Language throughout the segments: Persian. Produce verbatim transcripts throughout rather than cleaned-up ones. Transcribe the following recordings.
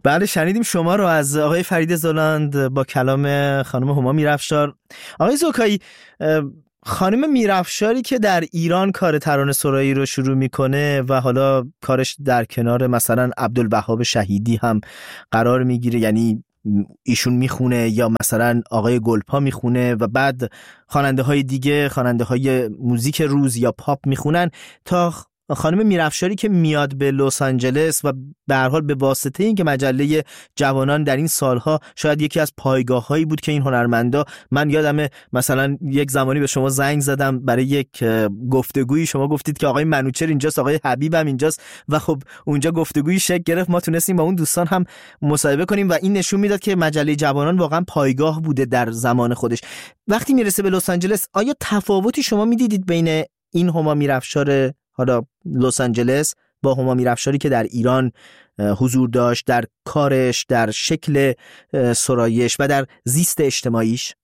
بله شنیدیم شما رو از آقای فرید زلاند با کلام خانم هما میرافشار. آقای زوکایی، خانم میرافشاری که در ایران کار ترانه‌سرایی رو شروع میکنه و حالا کارش در کنار مثلا عبدالوهاب شهیدی هم قرار میگیره، یعنی ایشون میخونه یا مثلا آقای گلپا میخونه و بعد خواننده های دیگه، خواننده های موزیک روز یا پاپ میخونن، تا خانم میرافشاری که میاد به لس آنجلس و به هر حال به واسطه این که مجله جوانان در این سالها شاید یکی از پایگاه‌هایی بود که این هنرمندا، من یادمه مثلا یک زمانی به شما زنگ زدم برای یک گفتگویی، شما گفتید که آقای منوچهر اینجاست، آقای حبیب هم اینجاست و خب اونجا گفتگویی شکل گرفت، ما تونستیم با اون دوستان هم مصاحبه کنیم و این نشون میداد که مجله جوانان واقعا پایگاه بوده در زمان خودش. وقتی میرسه به لس آنجلس، آیا تفاوتی شما میدیدید بین این هما میرافشار حالا لس آنجلس با هما میرافشاری که در ایران حضور داشت، در کارش، در شکل سرایش و در زیست اجتماعیش؟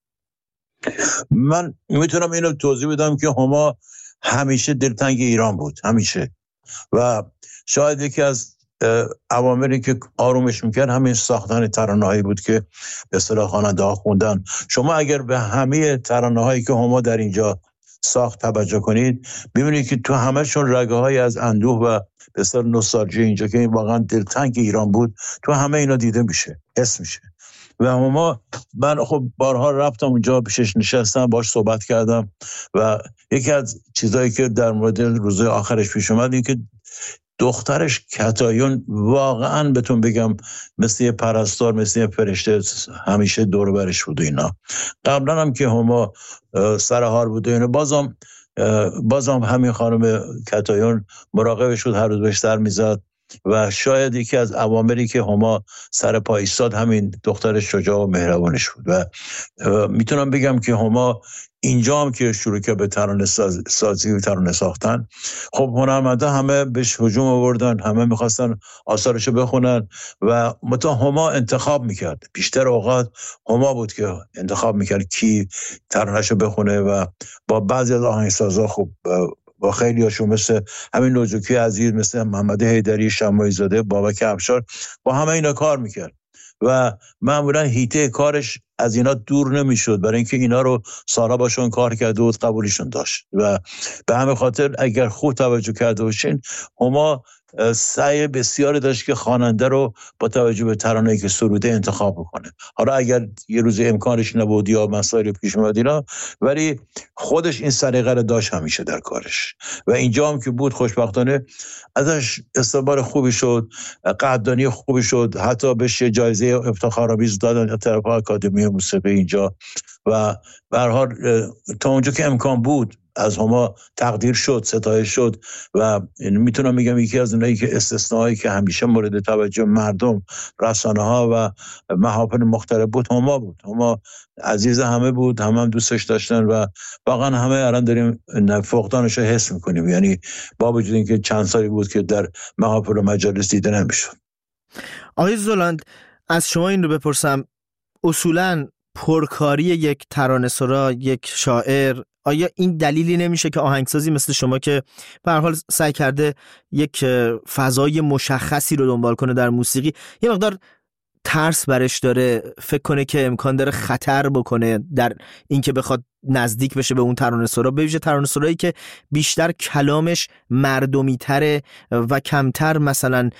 من میتونم اینو توضیح بدم که هما همیشه دلتنگ ایران بود، همیشه، و شاید یکی از عواملی که آرومش میکرد همین ساختن ترانه‌هایی بود که به اصطلاح خواننده‌ها خوندن. شما اگر به همه ترانه‌هایی که هما در اینجا ساخت توجه کنید، ببینید که تو همه‌شون رگه‌های از اندوه و به اصطلاح نوستالژی اینجا که این واقعا دلتنگ ایران بود، تو همه اینا دیده میشه، حس میشه. و ما من خب بارها رفتم اونجا، پیشش نشستم، باش صحبت کردم و یکی از چیزایی که در مورد روزهای آخرش پیش اومد این که دخترش کتایون واقعا بهتون بگم مثل یه پرستار، مثل یه فرشته همیشه دور برش بود. اینا قبلا هم که هما سرحال بود و اینا، بازم بازم همین خانم کتایون مراقبش بود، هر روز بهش در میزد و شاید یکی از عواملی که هما سر پا ایستاد همین دختر شجاع و مهربانش بود. و میتونم بگم که هما اینجا هم که شروع که به ترانه سازی و ترانه ساختن، خب هنرمندا همه بهش هجوم آوردن، همه میخواستن آثارشو بخونن و متا هما انتخاب میکرد. بیشتر اوقات هما بود که انتخاب میکرد کی ترانهشو بخونه و با بعضی از آهنگسازا خب با خیلی هاشون مثل همین نوجوکی عزیز، مثل محمد حیدری، شماعی زاده، بابک افشار، با همه اینا کار میکرد و معمولا هیته کارش از اینا دور نمیشد، برای اینکه اینا رو سالها باشون کار کرده و قبولیشون داشت. و به همین خاطر اگر خوب توجه کرده باشین، هما سعی بسیاری داشت که خواننده رو با توجه به ترانه‌ای که سروده انتخاب بکنه. حالا اگر یه روز امکانش نبود یا مسائل پیش اومد اینا، ولی خودش این سلیقه رو داشت همیشه در کارش و اینجا هم که بود خوشبختانه ازش استقبال خوبی شد، قدردانی خوبی شد، حتی بهش جایزه افتخارآمیز دادن از طرف آکادمی موسیقی اینجا و به هر حال تا اونجا که امکان بود از هما تقدیر شد، ستایش شد و میتونم بگم یکی از اونایی که استثنایی که همیشه مورد توجه مردم، رسانه ها و محافل مختلف بود هما بود. هما عزیز همه بود، همه هم دوستش داشتن و واقعا همه الان داریم فقدانش رو حس میکنیم، یعنی با وجود اینکه چند سالی بود که در محافل و مجالس دیده نمیشد. آقای زلاند، از شما این رو بپرسم، اصولاً پرکاری یک ترانه‌سرا، یک شاعر، آیا این دلیلی نمیشه که آهنگسازی مثل شما که به هر حال سعی کرده یک فضای مشخصی رو دنبال کنه در موسیقی، یه مقدار ترس برش داره، فکر کنه که امکان داره خطر بکنه در اینکه بخواد نزدیک بشه به اون ترانه‌سرا، به ویژه ترانه‌سرایی که بیشتر کلامش مردمی تره و کمتر مثلا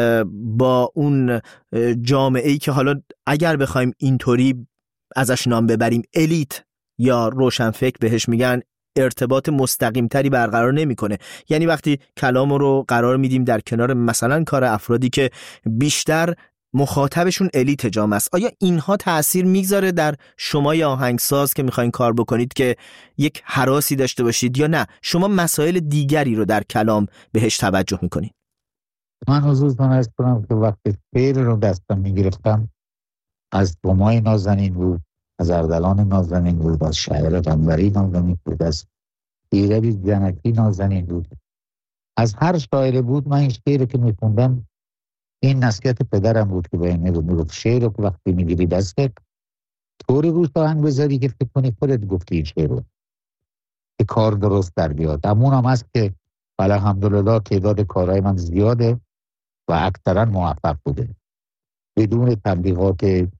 با اون جامعه‌ای که حالا اگر بخوایم اینطوری ازش نام ببریم الیت یا روشنفکر بهش میگن، ارتباط مستقیم تری برقرار نمیکنه. یعنی وقتی کلام رو قرار میدیم در کنار مثلا کار افرادی که بیشتر مخاطبشون الیت جامعه است، آیا اینها تأثیر میگذاره در شما یا آهنگساز که میخواین کار بکنید که یک هراسی داشته باشید، یا نه شما مسائل دیگری رو در کلام بهش توجه میکنید؟ من حضورتون عرض کنم که وقتی شعر رو دستم میگرفتم از بومای نازنین بود، از اردلان نازنین بود، از شاعر قنبری نازنین بود، از ایربی جنکی نازنین بود، از هر شاعر بود. من این شعر که میخوندم این نصیحت پدرم بود که به این میگفت شعر رو وقتی میگیری دستت طوری روش آهنگ بذاری که فکر کنی خودت گفتی این شعر رو که کار درست در بیاد. همون هم هست که الحمدلله تعداد کارهای من زیاده و اکثرا موفق بوده. بدون تبلیغات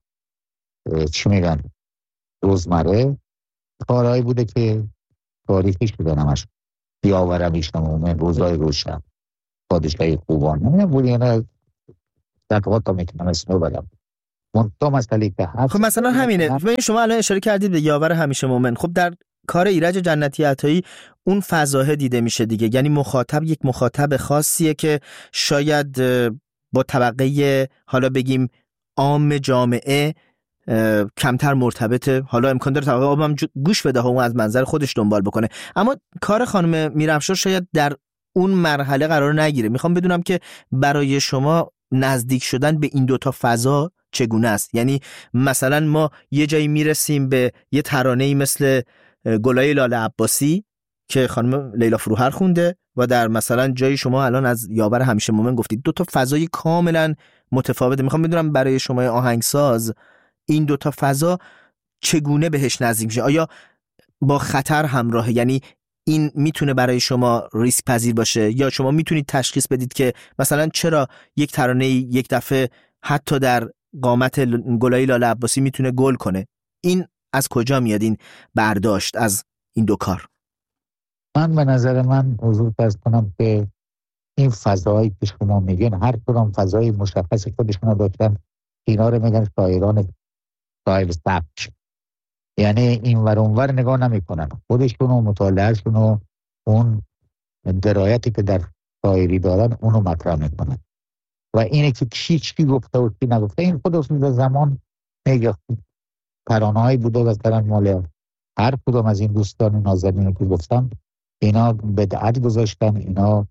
چی میگن روزمره، کارهایی بوده که تاریخی شده همش. یاور همیشه مومن، روزای روشن، پادشاهی خوبان، نمیدونم بودی یا نه دقیقات تا میتونم اسمو بدم. منطقه مسئله که هست خب مثلا همینه. هم... شما الان اشاره کردید به یاور همیشه مومن. خب در کار ایرج جنتی عطایی اون فضاه دیده میشه دیگه، یعنی مخاطب یک مخاطب خاصیه که شاید با طبقه حالا بگیم عام جامعه کمتر مرتبطه، حالا امکان داره طبقه عام هم گوش بده و از منظر خودش دنبال بکنه، اما کار خانم میرافشار شاید در اون مرحله قرار نگیره. میخوام بدونم که برای شما نزدیک شدن به این دوتا فضا چگونه است؟ یعنی مثلا ما یه جایی میرسیم به یه ترانه‌ای مثل گلای لاله عباسی که خانم لیلا فروهر خونده و در مثلا جایی شما الان از یاور همیشه مومن گفتید، دو تا فضای کاملا متفاوته. میخوام بدونم برای شما آهنگساز این دو تا فضا چگونه بهش نزدیک میشه؟ آیا با خطر همراهه؟ یعنی این میتونه برای شما ریسک پذیر باشه یا شما میتونید تشخیص بدید که مثلا چرا یک ترانه یک دفعه حتی در قامت گلای لاله عباسی میتونه گل کنه؟ این از کجا میاد این برداشت از این دو کار؟ من به نظر من حضور فرض کنم که این فضایی که شما میگن هر کدام فضای مشخص خودشون داشتن. اینا رو میگن شاعران شاعر سبک، یعنی این ور اون ور نگاه نمی کنن، خودشون و مطالعهشون و اون درایتی که در شاعری دارن اونو مطرح میکنن و اینه که کی چی گفته و کی نگفته. این خودشون در زمان میگه ترانه‌هایی بوده مثلا مال هر کدوم از این دوستان نازنین که گفتم، اینا بدعت گذاشتن، اینا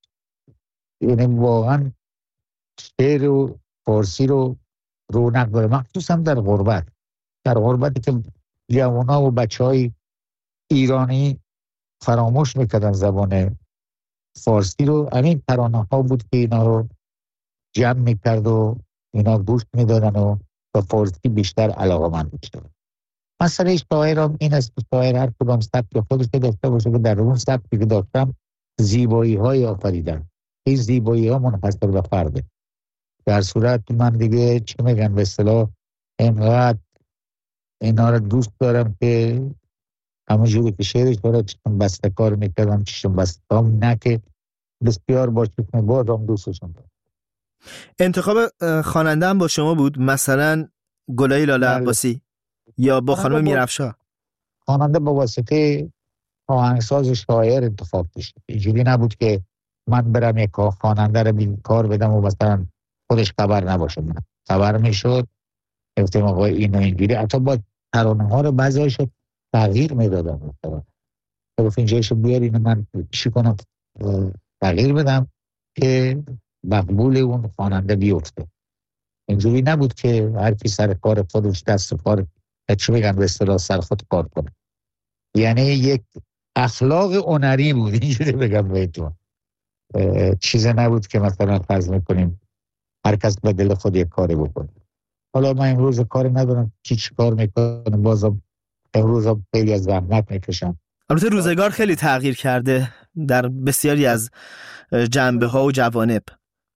یعنی واقعا شعر و فارسی رو رونق داره، مخصوصا در غربت. در غربتی که جوانا و بچه های ایرانی فراموش میکردن زبان فارسی رو، همین ترانه ها بود که اینا رو جمع میکرد و اینا گوش میدادن و به فارسی بیشتر علاقه من میشدن. مسئله شاعر هم این است که شاعر هر کدام سبک خودش داشته باشه که در اون سبکی که داشتم زیبایی های آفریدن. این زیبایی ها منحصر به فرده. در صورت من دیگه چی میگن به اصطلاح اینقدر اینا رو دوست دارم که همونجوری که شعرش داره چشم بسته کار میکردم چشم بسته هم نه که بسیار با چشم باز هم دوستشون دارم. انتخاب خواننده هم با شما بود؟ مثلا گلای لاله عباسی یا با خانم میرافشار؟ خواننده با واسطه آهنگساز شاعر انتخاب داشت. اینجوری نبود که من برم یک خواننده رو بین کار بدم و مثلا خودش خبر نباشه. من خبر میشد گفتم آقا اینو اینجوری، حتی با ترانه ها رو بعضی‌هاش تغییر میدادم. گفت اینجایشو بیار اینو من چی کنم تغییر بدم که مقبول اون خواننده بیفته. اینجوری نبود که هر کی سر کار خودش دست کار چی میگن به اصطلاح سر خود کار کنه. یعنی یک اخلاق هنری بود، اینجوری بگم بهتون. چیز نبود که مثلا فرض میکنیم هر کس به دل خود یک کاری بکنه. حالا من امروز کاری ندارم چی چی کار میکنم، بازم امروز هم خیلی از زحمت میکشم. البته روزگار خیلی تغییر کرده در بسیاری از جنبه ها و جوانب.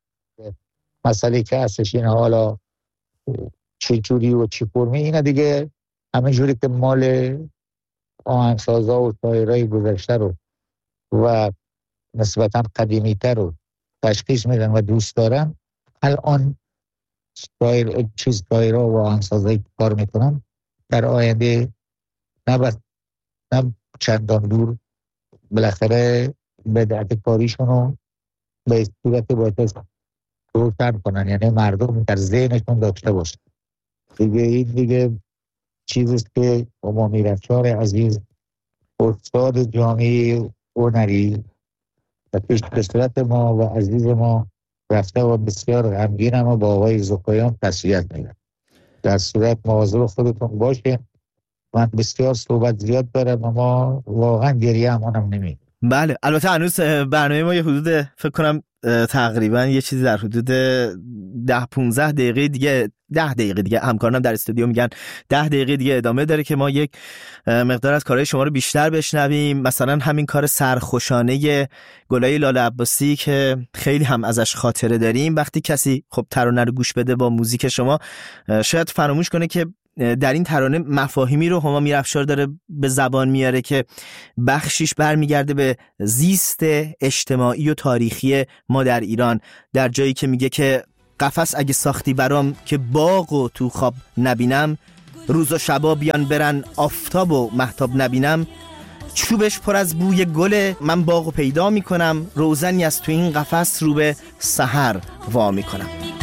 مسئله که هستش این حالا چه جوری و چی فرمی، اینا دیگه همه جوری که مال آهنگسازا و شاعرای گذشته رو و نسبتا قدیمی تر رو تشخیص میدن و دوست دارن. الان شاعر چیز شاعرها و آهنگسازایی کار میکنن در آینده نه نه چندان دور بالاخره بدعت کاریشون رو به صورت باید روشن کنن، یعنی مردم در ذهنشون داشته باشه. دیگه این دیگه چیزیست که ما میرافشار عزیز استاد جامعه هنری و پیش به صورت ما و عزیز ما رفته و بسیار غمگین هم با آقای زکایان تسلیت میگن. در صورت مواظب خودتون باشه. من بسیار صحبت زیاد دارم اما واقعا گریه همونم نمید. بله البته هنوز برنامه ما یه حدود فکر کنم تقریبا یه چیزی در حدود ده پونزده دقیقه دیگه ده دقیقه دیگه همکارانم در استودیو میگن ده دقیقه دیگه ادامه داره که ما یک مقدار از کارهای شما رو بیشتر بشنویم. مثلا همین کار سرخوشانه گلای لاله عباسی که خیلی هم ازش خاطره داریم. وقتی کسی خب ترانه رو گوش بده با موزیک شما شاید فراموش کنه که در این ترانه مفاهیمی رو هما میرافشار داره به زبان میاره که بخشیش برمیگرده به زیست اجتماعی و تاریخی ما در ایران، در جایی که میگه که قفس اگه ساختی برام که باغ و تو خواب نبینم، روز و شبا بیان برن آفتاب و مهتاب نبینم، چوبش پر از بوی گل من باغ و پیدا میکنم، روزنی از تو این قفس رو به سحر وا میکنم.